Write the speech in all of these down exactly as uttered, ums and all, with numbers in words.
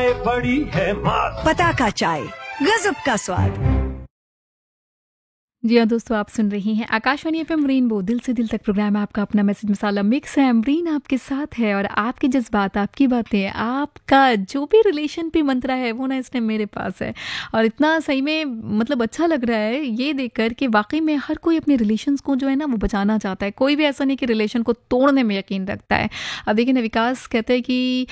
चाय बड़ी है मस्त। पताका चाय, गजब का स्वाद। जी हाँ दोस्तों, आप सुन रही हैं आकाशवाणी एफएम रेनबो, दिल से दिल तक प्रोग्राम है आपका अपना मैसेज मसाला मिक्स है। अमरीन आपके साथ है और आपके जज्बात, आपकी बातें, आपका जो भी रिलेशन पे मंत्रा है वो ना इस टाइम मेरे पास है। और इतना सही में मतलब अच्छा लग रहा है ये देखकर कि वाकई में हर कोई अपने रिलेशंस को जो है ना वो बचाना चाहता है। कोई भी ऐसा नहीं कि रिलेशन को तोड़ने में यकीन रखता है। अब देखिए ना, विकास कहते हैं कि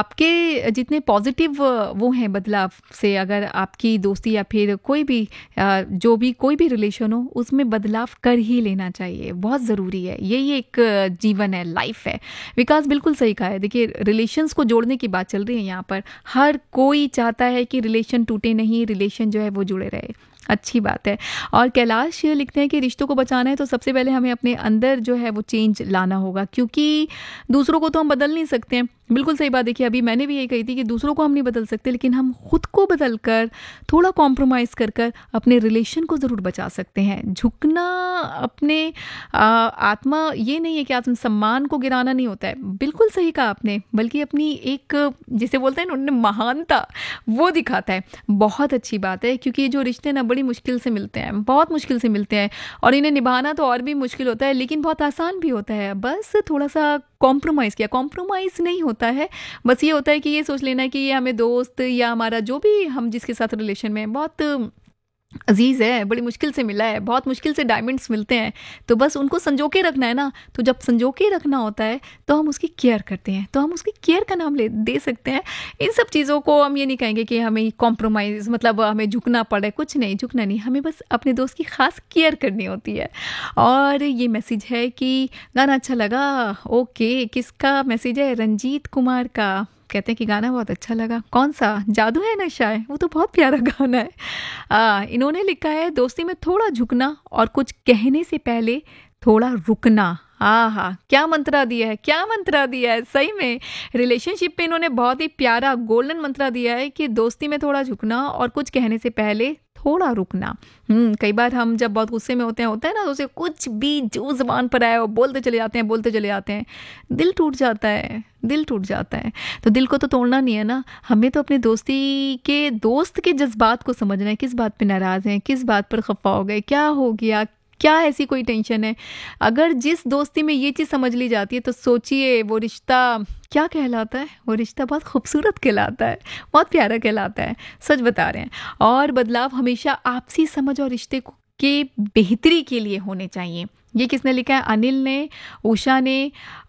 आपके जितने पॉजिटिव वो हैं बदलाव से, अगर आपकी दोस्ती या फिर कोई भी जो भी कोई भी रिलेशन हो उसमें बदलाव कर ही लेना चाहिए, बहुत ज़रूरी है। यही एक जीवन है, लाइफ है। विकास बिल्कुल सही कहा है। देखिए, रिलेशंस को जोड़ने की बात चल रही है यहाँ पर। हर कोई चाहता है कि रिलेशन टूटे नहीं, रिलेशन जो है वो जुड़े रहे। अच्छी बात है। और कैलाश लिखते हैं कि रिश्तों को बचाना है तो सबसे पहले हमें अपने अंदर जो है वो चेंज लाना होगा, क्योंकि दूसरों को तो हम बदल नहीं सकते हैं। बिल्कुल सही बात। देखिए, अभी मैंने भी यही कही थी कि दूसरों को हम नहीं बदल सकते, लेकिन हम खुद को बदल कर, थोड़ा कॉम्प्रोमाइज़ कर कर अपने रिलेशन को ज़रूर बचा सकते हैं। झुकना अपने आ, आत्मा ये नहीं है कि आत्मसम्मान को गिराना नहीं होता है। बिल्कुल सही कहा आपने, बल्कि अपनी एक जिसे बोलते हैं ना उन्होंने महानता, वो दिखाता है। बहुत अच्छी बात है, क्योंकि ये जो रिश्ते ना बड़ी मुश्किल से मिलते हैं, बहुत मुश्किल से मिलते हैं, और इन्हें निभाना तो और भी मुश्किल होता है, लेकिन बहुत आसान भी होता है। बस थोड़ा सा कॉम्प्रोमाइज़ किया। कॉम्प्रोमाइज़ नहीं होता है, बस ये होता है कि ये सोच लेना है कि ये हमें दोस्त या हमारा जो भी हम जिसके साथ रिलेशन में बहुत अजीज़ है, बड़ी मुश्किल से मिला है, बहुत मुश्किल से डायमंड्स मिलते हैं, तो बस उनको संजो के रखना है ना। तो जब संजो के रखना होता है तो हम उसकी केयर करते हैं, तो हम उसकी केयर का नाम ले दे सकते हैं। इन सब चीज़ों को हम ये नहीं कहेंगे कि हमें कॉम्प्रोमाइज़ मतलब हमें झुकना पड़े, कुछ नहीं, झुकना नहीं, हमें बस अपने दोस्त की खास केयर करनी होती है। और ये मैसेज है कि गाना अच्छा लगा। ओके, किसका मैसेज है? रंजीत कुमार का। कहते हैं कि गाना बहुत अच्छा लगा। कौन सा? जादू है नशा है, वो तो बहुत प्यारा गाना है। आ, इन्होंने लिखा है, दोस्ती में थोड़ा झुकना और कुछ कहने से पहले थोड़ा रुकना। हाँ हाँ, क्या मंत्रा दिया है, क्या मंत्रा दिया है। सही में रिलेशनशिप पे इन्होंने बहुत ही प्यारा गोल्डन मंत्रा दिया है कि दोस्ती में थोड़ा झुकना और कुछ कहने से पहले थोड़ा रुकना। हम्म कई बार हम जब बहुत गुस्से में होते हैं होता है ना, तो उसे कुछ भी जो ज़बान पर आए वो बोलते चले जाते हैं, बोलते चले जाते हैं, दिल टूट जाता है, दिल टूट जाता है। तो दिल को तो तोड़ना नहीं है ना, हमें तो अपने दोस्ती के दोस्त के जज्बात को समझना है। किस बात पे नाराज़ हैं, किस बात पर खफा हो गए, क्या हो गया, क्या ऐसी कोई टेंशन है। अगर जिस दोस्ती में ये चीज़ समझ ली जाती है तो सोचिए वो रिश्ता क्या कहलाता है। वो रिश्ता बहुत खूबसूरत कहलाता है, बहुत प्यारा कहलाता है। सच बता रहे हैं। और बदलाव हमेशा आपसी समझ और रिश्ते के बेहतरी के लिए होने चाहिए। ये किसने लिखा है? अनिल ने, उषा ने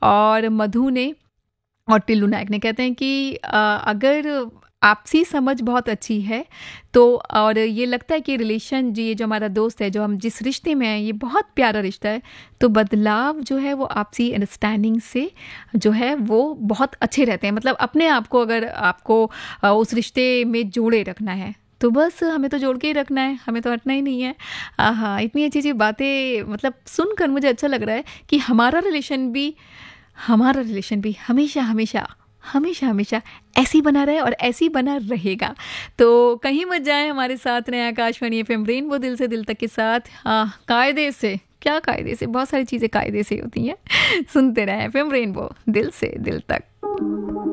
और मधु ने और टिल्लू नायक ने। कहते हैं कि आ, अगर आपसी समझ बहुत अच्छी है तो, और ये लगता है कि रिलेशन जी ये जो हमारा दोस्त है, जो हम जिस रिश्ते में हैं, ये बहुत प्यारा रिश्ता है, तो बदलाव जो है वो आपसी अंडरस्टैंडिंग से जो है वो बहुत अच्छे रहते हैं। मतलब अपने आप को अगर आपको उस रिश्ते में जोड़े रखना है तो बस हमें तो जोड़ के ही रखना है, हमें तो हटना ही नहीं है। हाँ, इतनी अच्छी अच्छी बातें मतलब सुनकर मुझे अच्छा लग रहा है कि हमारा रिलेशन भी हमारा रिलेशन भी हमेशा हमेशा हमेशा हमेशा ऐसी बना रहे और ऐसी बना रहेगा। तो कहीं मत जाए, हमारे साथ रहे आकाशवाणी एफएम रेनबो, दिल से दिल तक के साथ। हाँ, कायदे से, क्या कायदे से, बहुत सारी चीज़ें कायदे से होती हैं। सुनते रहे एफएम रेनबो, दिल से दिल तक।